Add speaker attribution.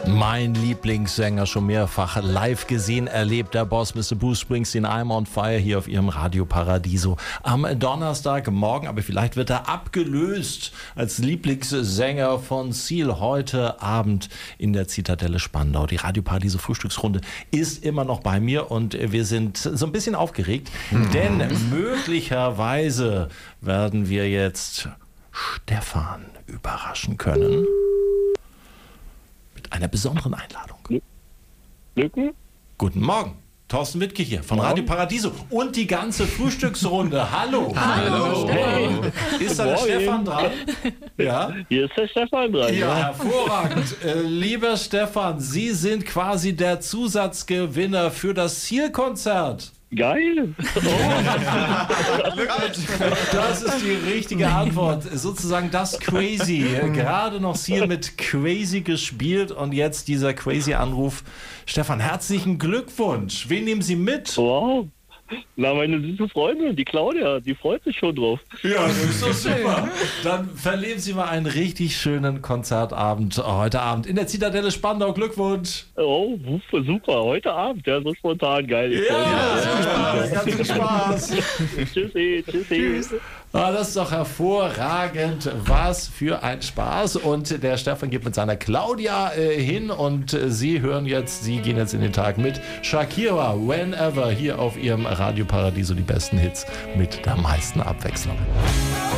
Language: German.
Speaker 1: Mein Lieblingssänger, schon mehrfach live gesehen, erlebt, der Boss Mr. Bruce Springsteen, I'm on Fire hier auf Ihrem Radio Paradiso am Donnerstagmorgen. Aber vielleicht wird er abgelöst als Lieblingssänger von Seal heute Abend in der Zitadelle Spandau. Die Radio Paradiso Frühstücksrunde ist immer noch bei mir und wir sind so ein bisschen aufgeregt, denn möglicherweise werden wir jetzt Stefan überraschen können. Einer besonderen Einladung.
Speaker 2: Lücken?
Speaker 1: Guten Morgen. Thorsten Wittke hier von Radio Paradiso und die ganze Frühstücksrunde. Hallo.
Speaker 3: Hallo.
Speaker 1: Hey. Ist da der Stefan dran? Ja.
Speaker 2: Hier ist der Stefan dran.
Speaker 1: Ja, hervorragend. Lieber Stefan, Sie sind quasi der Zusatzgewinner für das Zielkonzert.
Speaker 2: Geil.
Speaker 1: Das ist die richtige Antwort. Sozusagen das Crazy. Gerade noch Seal mit Crazy gespielt und jetzt dieser Crazy-Anruf. Stefan, herzlichen Glückwunsch. Wen nehmen Sie mit?
Speaker 2: Wow. Na, meine süße Freundin, die Claudia, die freut sich schon drauf.
Speaker 1: Ja, das ist doch super. Dann verleben Sie mal einen richtig schönen Konzertabend heute Abend in der Zitadelle Spandau. Glückwunsch.
Speaker 2: Oh, super. Heute Abend, ja, so spontan, geil. Ich
Speaker 1: Ja, ganz viel Spaß.
Speaker 2: Tschüssi.
Speaker 3: Tschüss.
Speaker 1: Ah, das ist doch hervorragend. Was für ein Spaß. Und der Stefan geht mit seiner Claudia hin und Sie gehen jetzt in den Tag mit Shakira, Whenever, hier auf Ihrem Radio Paradiso, die besten Hits mit der meisten Abwechslung.